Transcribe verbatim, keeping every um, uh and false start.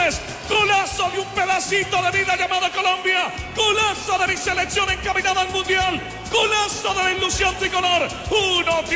ilusiones. Golazo de un pedacito de vida llamado Colombia. Golazo de mi selección encaminada al Mundial. Golazo de la ilusión tricolor. Uno